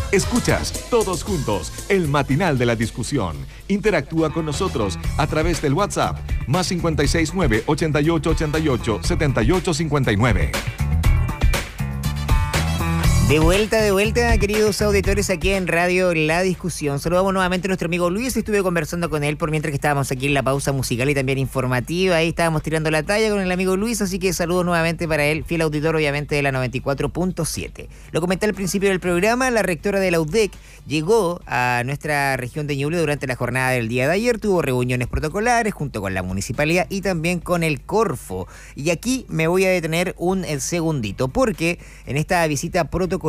Escuchas Todos Juntos, el matinal de la discusión. Interactúa con nosotros a través del WhatsApp +569 8888 7859. De vuelta, queridos auditores, aquí en Radio La Discusión. Saludamos nuevamente a nuestro amigo Luis. Estuve conversando con él por mientras que estábamos aquí en la pausa musical y también informativa. Ahí estábamos tirando la talla con el amigo Luis, así que saludos nuevamente para él, fiel auditor obviamente de la 94.7. Lo comenté al principio del programa, la rectora de la UDEC llegó a nuestra región de Ñuble durante la jornada del día de ayer. Tuvo reuniones protocolares junto con la municipalidad y también con el Corfo. Y aquí me voy a detener un segundito, porque en esta visita protocolares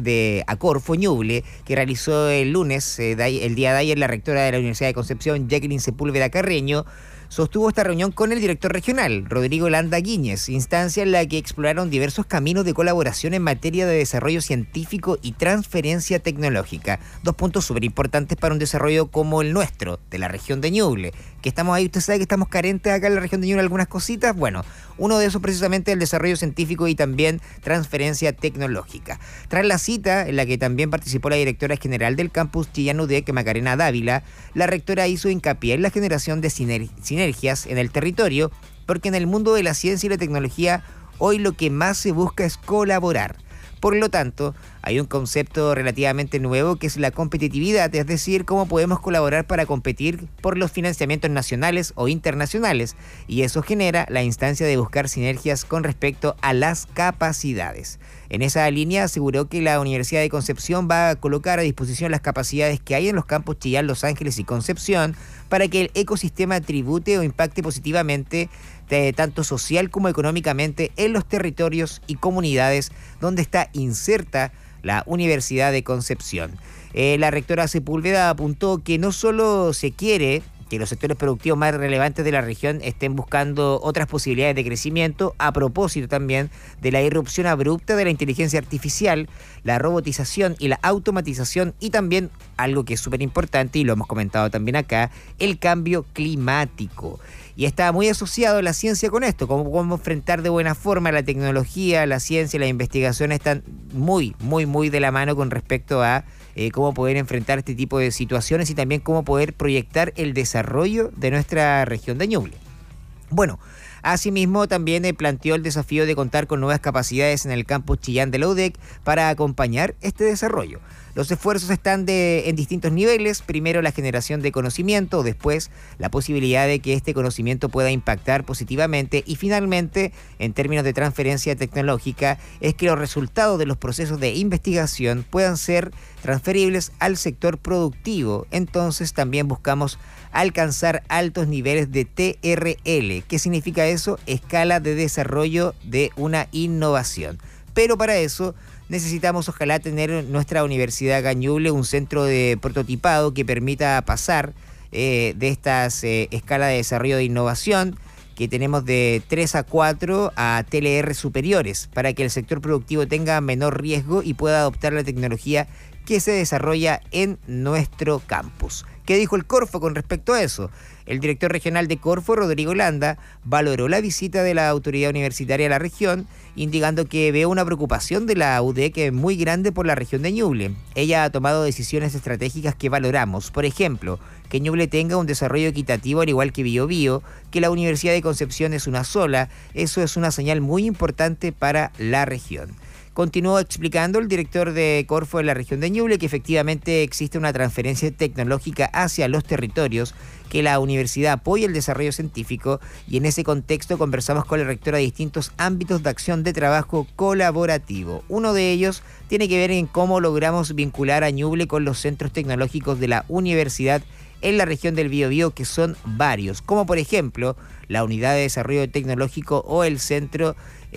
a Corfo Ñuble, que realizó el lunes, el día de ayer, la rectora de la Universidad de Concepción, Jacqueline Sepúlveda Carreño, sostuvo esta reunión con el director regional, Rodrigo Landa Guíñez, instancia en la que exploraron diversos caminos de colaboración en materia de desarrollo científico y transferencia tecnológica. Dos puntos súper importantes para un desarrollo como el nuestro, de la región de Ñuble, que estamos ahí, usted sabe que estamos carentes acá en la región de Ñuble algunas cositas. Bueno, uno de esos precisamente el desarrollo científico y también transferencia tecnológica. Tras la cita, en la que también participó la directora general del campus Chillán UDEC, Macarena Dávila, la rectora hizo hincapié en la generación de sinergias en el territorio, porque en el mundo de la ciencia y la tecnología hoy lo que más se busca es colaborar. Por lo tanto, hay un concepto relativamente nuevo que es la competitividad, es decir, cómo podemos colaborar para competir por los financiamientos nacionales o internacionales, y eso genera la instancia de buscar sinergias con respecto a las capacidades. En esa línea aseguró que la Universidad de Concepción va a colocar a disposición las capacidades que hay en los campus Chillán, Los Ángeles y Concepción para que el ecosistema tribute o impacte positivamente tanto social como económicamente en los territorios y comunidades donde está inserta la Universidad de Concepción. La rectora Sepúlveda apuntó que no solo se quiere que los sectores productivos más relevantes de la región estén buscando otras posibilidades de crecimiento, a propósito también de la irrupción abrupta de la inteligencia artificial, la robotización y la automatización, y también algo que es súper importante y lo hemos comentado también acá, el cambio climático. Y está muy asociado la ciencia con esto, cómo podemos enfrentar de buena forma la tecnología, la ciencia y la investigación están muy de la mano con respecto a cómo poder enfrentar este tipo de situaciones y también cómo poder proyectar el desarrollo de nuestra región de Ñuble. Bueno, asimismo también planteó el desafío de contar con nuevas capacidades en el campus Chillán de la UDEC para acompañar este desarrollo. Los esfuerzos están en distintos niveles, primero la generación de conocimiento, después la posibilidad de que este conocimiento pueda impactar positivamente y finalmente, en términos de transferencia tecnológica, es que los resultados de los procesos de investigación puedan ser transferibles al sector productivo. Entonces también buscamos alcanzar altos niveles de TRL. ¿Qué significa eso? Escala de desarrollo de una innovación. Pero para eso necesitamos ojalá tener en nuestra Universidad Ñuble un centro de prototipado que permita pasar de estas escalas de desarrollo de innovación que tenemos de 3 a 4 a TLR superiores, para que el sector productivo tenga menor riesgo y pueda adoptar la tecnología que se desarrolla en nuestro campus. ¿Qué dijo el Corfo con respecto a eso? El director regional de Corfo, Rodrigo Landa, valoró la visita de la autoridad universitaria a la región, indicando que ve una preocupación de la UDEC muy grande por la región de Ñuble. Ella ha tomado decisiones estratégicas que valoramos. Por ejemplo, que Ñuble tenga un desarrollo equitativo al igual que Biobío, que la Universidad de Concepción es una sola. Eso es una señal muy importante para la región. Continuó explicando el director de Corfo en la región de Ñuble que efectivamente existe una transferencia tecnológica hacia los territorios, que la universidad apoya el desarrollo científico y en ese contexto conversamos con el rector de distintos ámbitos de acción de trabajo colaborativo. Uno de ellos tiene que ver en cómo logramos vincular a Ñuble con los centros tecnológicos de la universidad en la región del Biobío, que son varios, como por ejemplo la Unidad de Desarrollo Tecnológico o el Centro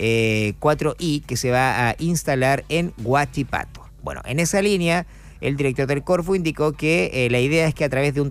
4I que se va a instalar en Huachipato. Bueno, en esa línea, el director del Corfo indicó que la idea es que a través de un